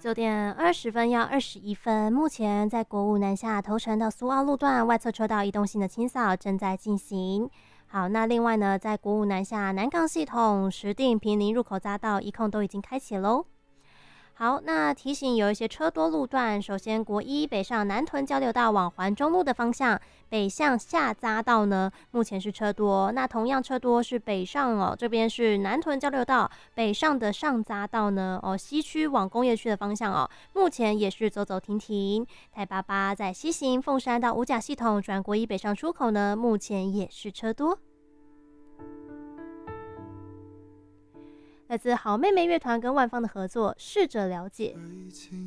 9点20分要21分，目前在国五南下头城到苏澳路段外侧车道移动性的清扫正在进行。好，那另外呢，在国五南下南港系统、石碇、坪林入口匝道一控都已经开启喽。好，那提醒有一些车多路段，首先国一北上南屯交流道往环中路的方向，北向下匝道呢，目前是车多。那同样车多是北上哦，这边是南屯交流道北上的上匝道呢，西区往工业区的方向哦，目前也是走走停停。台88在西行凤山到五甲系统转国一北上出口呢，目前也是车多。来自好妹妹乐团跟万芳的合作，试着了解。